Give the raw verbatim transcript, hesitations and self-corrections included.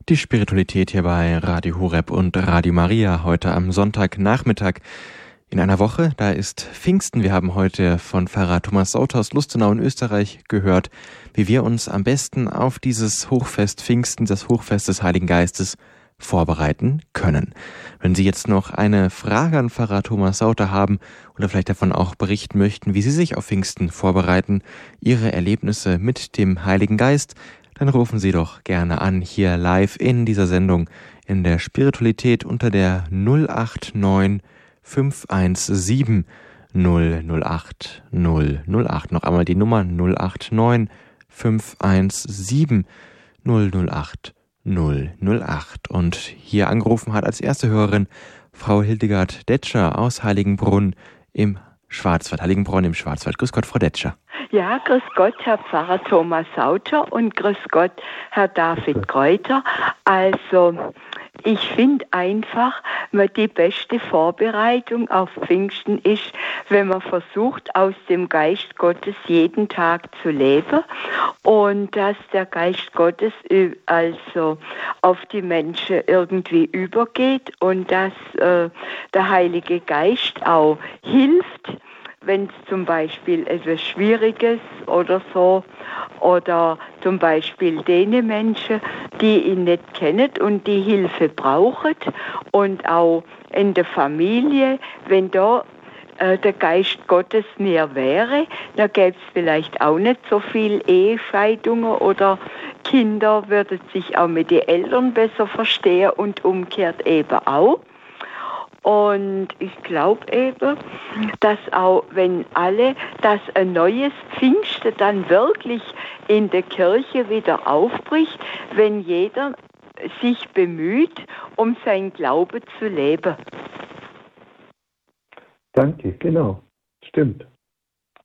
Die Spiritualität hier bei Radio Horeb und Radio Maria heute am Sonntagnachmittag in einer Woche. Da ist Pfingsten. Wir haben heute von Pfarrer Thomas Sauter aus Lustenau in Österreich gehört, wie wir uns am besten auf dieses Hochfest Pfingsten, das Hochfest des Heiligen Geistes, vorbereiten können. Wenn Sie jetzt noch eine Frage an Pfarrer Thomas Sauter haben oder vielleicht davon auch berichten möchten, wie Sie sich auf Pfingsten vorbereiten, Ihre Erlebnisse mit dem Heiligen Geist, dann rufen Sie doch gerne an, hier live in dieser Sendung in der Spiritualität unter der null acht neun fünf eins sieben null null acht null null acht. Noch einmal die Nummer null acht neun fünf eins sieben null null acht null null acht. Und hier angerufen hat als erste Hörerin Frau Hildegard Detscher aus Heiligenbrunn im Schwarzwald. Heiligenbrunn im Schwarzwald. Grüß Gott, Frau Detscher. Ja, grüß Gott, Herr Pfarrer Thomas Sauter und grüß Gott, Herr David Kräuter. Also, ich finde einfach, die beste Vorbereitung auf Pfingsten ist, wenn man versucht, aus dem Geist Gottes jeden Tag zu leben und dass der Geist Gottes also auf die Menschen irgendwie übergeht und dass äh, der Heilige Geist auch hilft, wenn es zum Beispiel etwas Schwieriges oder so, oder zum Beispiel denen Menschen, die ihn nicht kennen und die Hilfe brauchen, und auch in der Familie, wenn da äh, der Geist Gottes näher wäre, da gäbe es vielleicht auch nicht so viel Ehescheidungen oder Kinder würden sich auch mit den Eltern besser verstehen und umgekehrt eben auch. Und ich glaube eben, dass auch wenn alle, dass ein neues Pfingsten dann wirklich in der Kirche wieder aufbricht, wenn jeder sich bemüht, um sein Glaube zu leben. Danke, genau, stimmt.